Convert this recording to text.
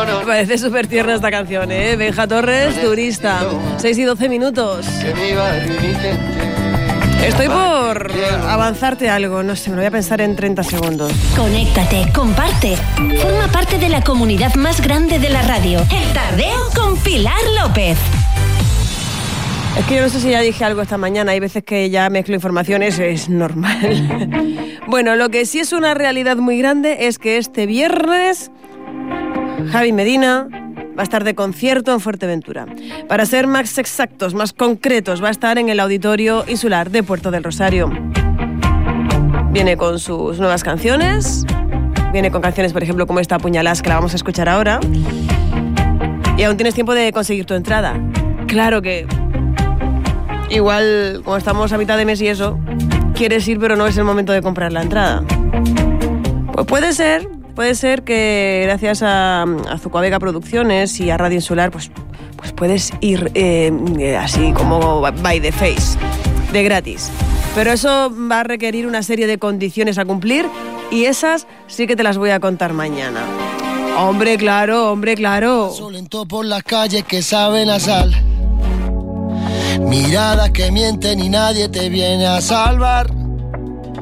Me parece súper tierna esta canción, ¿eh? Benja Torres, Turista. 6 y 12 minutos. Estoy por avanzarte algo, no sé, me lo voy a pensar en 30 segundos. Conéctate, comparte. Forma parte de la comunidad más grande de la radio. El Tardeo con Pilar López. Es que yo no sé si ya dije algo esta mañana, hay veces que ya mezclo informaciones, es normal. Bueno, lo que sí es una realidad muy grande es que este viernes Javi Medina va a estar de concierto en Fuerteventura. Para ser más exactos, más concretos, va a estar en el Auditorio Insular de Puerto del Rosario. Viene con sus nuevas canciones, viene con canciones, por ejemplo, como esta Puñalás, que la vamos a escuchar ahora. Y aún tienes tiempo de conseguir tu entrada. Claro que igual, como estamos a mitad de mes y eso, quieres ir, pero no es el momento de comprar la entrada. Pues puede ser que gracias a Zucavega Producciones y a Radio Insular, pues puedes ir así como by the face, de gratis. Pero eso va a requerir una serie de condiciones a cumplir y esas sí que te las voy a contar mañana. Hombre, claro. Lento por las calles que saben a sal. Miradas que mienten y nadie te viene a salvar.